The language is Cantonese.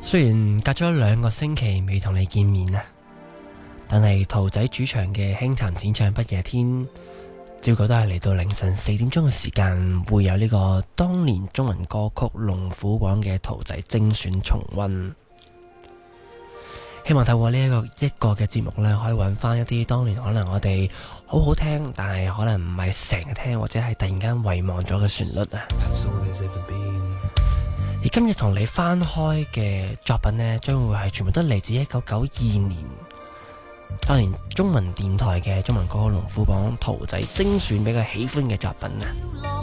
雖然隔咗2個星期未同你見面啊，但係兔仔主場嘅輕談淺唱不夜天，照舊都係嚟到凌晨4點鐘嘅時間，會有呢個當年中文歌曲龍虎榜嘅兔仔精選重溫。希望透過呢一個嘅節目呢，可以揾翻一啲當年可能我哋好好聽，但係可能唔係成日聽，或者係突然間遺忘咗嘅旋律啊。而今日同你翻開嘅作品呢，將會係全部都嚟自1992年當年中文電台嘅中文歌曲龍虎榜兔仔精選比較喜歡嘅作品啊。